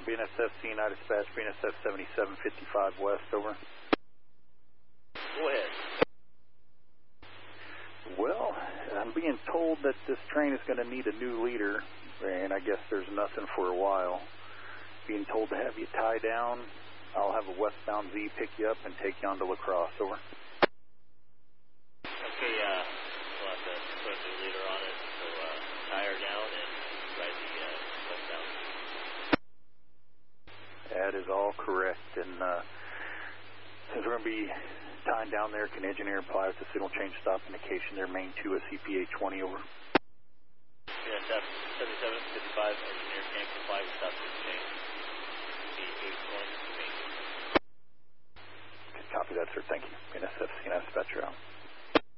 BNSF CNI dispatch, BNSF 7755 west, over. Go ahead. Well, I'm being told that this train is going to need a new leader, and I guess there's nothing for a while. Being told to have you tie down. I'll have a westbound Z pick you up and take you on to La Crosse, over. Okay, we'll have to put a new leader on it, so tie her down and ride the westbound. That is all correct, and since we're going to be tying down there, can engineer apply with the signal change stop indication there, main 2 at CPA 20, over. BNSF 7755, engineer can comply with stop signal change. CPA 20, main 2. Copy that, sir. Thank you. BNSF CNI dispatcher out.